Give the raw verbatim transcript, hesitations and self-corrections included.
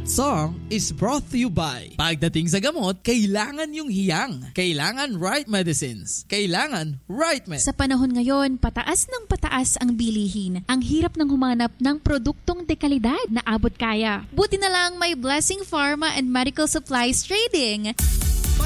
That song is brought to you by pagdating sa gamot, kailangan yung hiyang. Kailangan right medicines. Kailangan right med. Sa panahon ngayon, pataas ng pataas ang bilihin. Ang hirap ng humanap ng produktong dekalidad na abot kaya. Buti na lang may Blessing Pharma and Medical Supplies Trading.